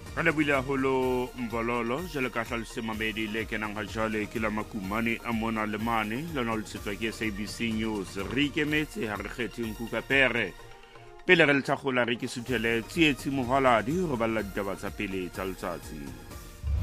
Kana bila holo mbololo jalo ka hlalose mamedi le kenang ha jale ke la makumane a mona le mane lona le tsetswa ke SABC News re ikemetse ha re kgethe nkuka pere pele re le tsagola re ke suthele tsietsi mohaladi go balla ditaba tsa pele tsa letsatsi